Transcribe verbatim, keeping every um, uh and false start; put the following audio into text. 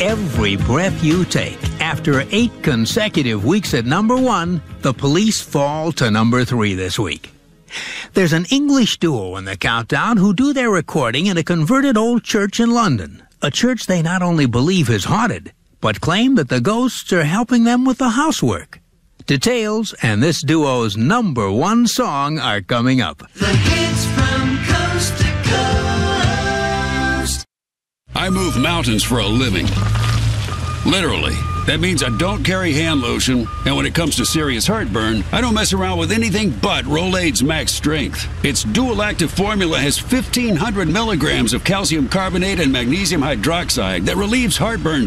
every breath you take. After eight consecutive weeks at number one, the Police fall to number three this week. There's an English duo in the countdown who do their recording in a converted old church in London, a church they not only believe is haunted, but claim that the ghosts are helping them with the housework. Details and this duo's number one song are coming up. The hits from coast to coast. I move mountains for a living. Literally. That means I don't carry hand lotion, and when it comes to serious heartburn, I don't mess around with anything but Rolaids Max Strength. Its dual-active formula has fifteen hundred milligrams of calcium carbonate and magnesium hydroxide that relieves heartburn